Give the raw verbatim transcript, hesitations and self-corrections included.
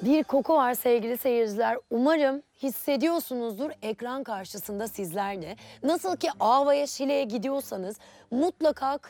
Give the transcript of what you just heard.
Bir koku var sevgili seyirciler. Umarım hissediyorsunuzdur ekran karşısında sizler de. Nasıl ki Ava'ya, Şile'ye gidiyorsanız mutlaka